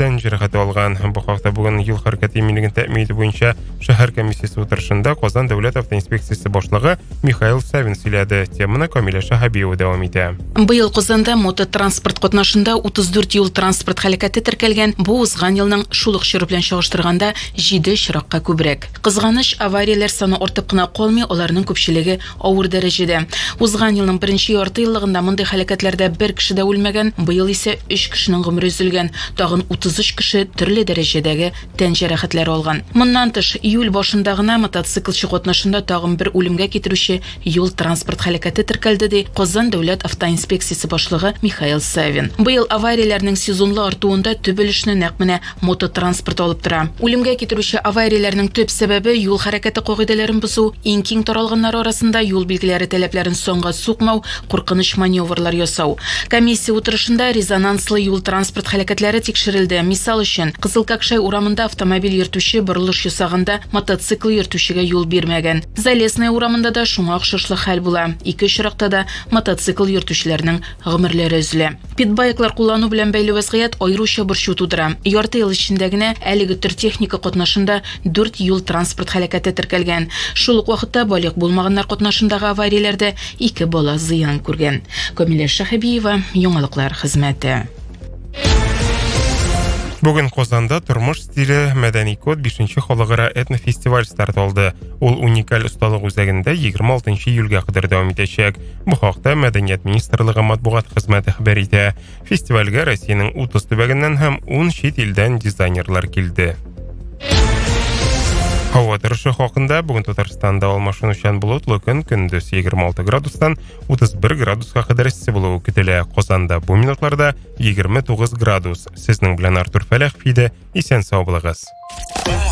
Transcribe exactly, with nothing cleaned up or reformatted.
тән жарақаты алған. Бұл хақта бүгін юл хәрәкәте иминлеген тәэмин итү буенча шәһәр комиссиясы утырышында Казан дәүләт автоинспекциясы башлыгы Михаил Савин сөйләде. Теманы Камилә Шәһәбиева дәвам итә. Быел Казанда мототранспорт катнашында утыз дүрт юл транспорт хәрәкәте теркәлгән. Бу узган елның шул ук чоры белән чагыштырганда җиде очракка күбрәк. Кызганыч, аварияләр саны артып кына калмый, аларның күпчелеге авыр дәрәҗәдә. Узган елның беренче ярты еллыгында мондай хәрәкәтләрдә бер кеше дә үлмәгән, быел исә өч кешенең гомере өзелгән. Тагын утыз өч кеше төрле дәрәҗәдәге тән җәрәхәтләре алган. Моннан тыш, июль башында гына мотоциклчы катнашында тагын бер үлемгә китерүче юл транспорт хәрәкәте теркәлде, ди Казан дәүләт автоинспекциясы башлыгы Михаил Савин. Быел аварияләрнең сезонлы артуында төп өлешне нәкъ менә мототранспорт алып тора. Үлемгә китерүче аварияләрнең төп сәбәбе юл хәрәкәте кагыйдәләрен бозу, иң киң таралганнар арасында юл билгеләре таләпләрен соңга сукмау, куркыныч маневрлар ясау. Комиссия утырышында резонанслы юл транспорт хәрәкәтләре тикшерелде. Мисал өчен, Кызыл Какшай урамында автомобиль йөртүче борылыш ясаганда мотоцикл йөртүчегә юл бирмәгән. Залесная урамында да шуңа охшашлы хәл була. Ике очракта да мотоцикл йөртүчеләрнең гомерләре өзелә. Питбайклар куллану белән бәйле вазгыять аеруча борчу тудыра. Ярты ел эчендә генә әлеге төр техника катнашында дүрт юл транспорт хәрәкәте теркәлгән. Шул ук вакытта балык булмаганнар катнашындагы аварияләрдә ике бала зыян күргән. Камилә Шәһәбиева, Яңалыклар хезмәте. Бүген Казанда тормыш стиле мәдәни код бишенче халыкара этнофестиваль старт алды. Ул уникаль осталык үзәгендә егерме алтынчы июльгә кадәр дәвам итәчәк. Бу хакта Мәдәният министрлыгы матбугат хезмәте хәбәр итә. Фестивальгә Россиянең утыз төбәгеннән һәм ун чит илдән дизайнерлар килде. Һава торышы хакында бүген Татарстанда алмашынучан болытлы көн, көндез егерме алты градустан утыз бер градуска кадәр эссе булуы көтелә. Казанда бу минутларда егерме тугыз градус. Сезнең белән Артур Фәләхов иде. Исән сау булыгыз.